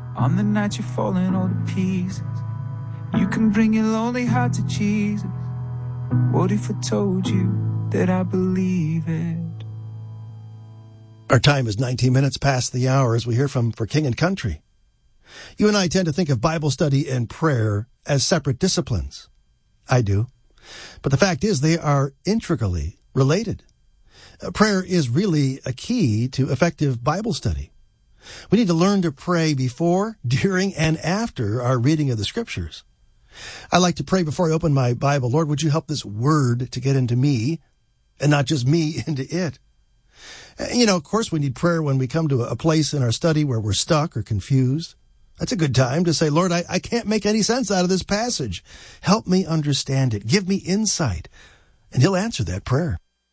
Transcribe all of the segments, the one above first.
On the night you're falling all to pieces, you can bring your lonely heart to Jesus. What if I told you that I believe it? Our time is 19 minutes past the hour as we hear from For King and Country. You and I tend to think of Bible study and prayer as separate disciplines. I do. But the fact is they are intricately related. Prayer is really a key to effective Bible study. We need to learn to pray before, during, and after our reading of the Scriptures. I like to pray before I open my Bible. Lord, would you help this word to get into me and not just me into it? You know, of course, we need prayer when we come to a place in our study where we're stuck or confused. That's a good time to say, Lord, I can't make any sense out of this passage. Help me understand it. Give me insight. And he'll answer that prayer.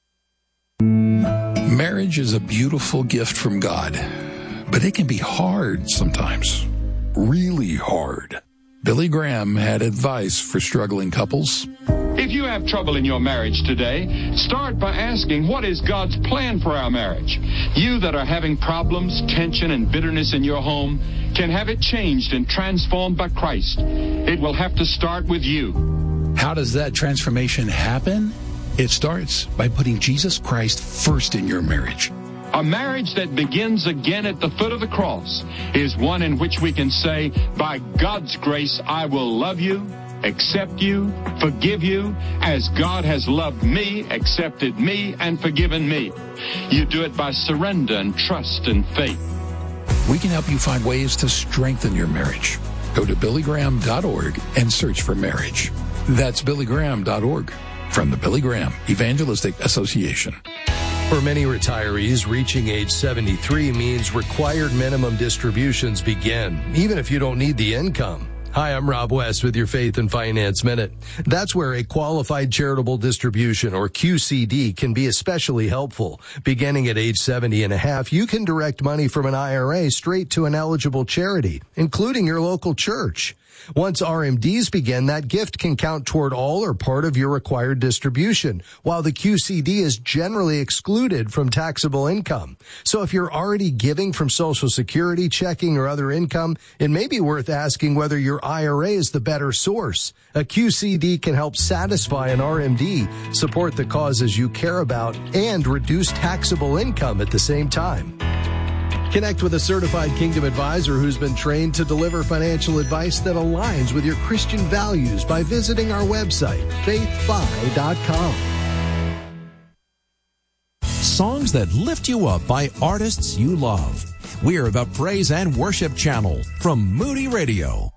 Marriage is a beautiful gift from God, but it can be hard sometimes. Really hard. Billy Graham had advice for struggling couples. If you have trouble in your marriage today, start by asking, what is God's plan for our marriage? You that are having problems, tension, and bitterness in your home can have it changed and transformed by Christ. It will have to start with you. How does that transformation happen? It starts by putting Jesus Christ first in your marriage. A marriage that begins again at the foot of the cross is one in which we can say, by God's grace, I will love you, accept you, forgive you, as God has loved me, accepted me, and forgiven me. You do it by surrender and trust and faith. We can help you find ways to strengthen your marriage. Go to BillyGraham.org and search for marriage. That's BillyGraham.org from the Billy Graham Evangelistic Association. For many retirees, reaching age 73 means required minimum distributions begin, even if you don't need the income. Hi, I'm Rob West with your Faith and Finance Minute. That's where a qualified charitable distribution, or QCD, can be especially helpful. Beginning at age 70 and a half, you can direct money from an IRA straight to an eligible charity, including your local church. Once RMDs begin, that gift can count toward all or part of your required distribution, while the QCD is generally excluded from taxable income. So if you're already giving from Social Security, checking, or other income, it may be worth asking whether your IRA is the better source. A QCD can help satisfy an RMD, support the causes you care about, and reduce taxable income at the same time. Connect with a certified Kingdom advisor who's been trained to deliver financial advice that aligns with your Christian values by visiting our website, faithfi.com. Songs that lift you up by artists you love. We're the Praise and Worship Channel from Moody Radio.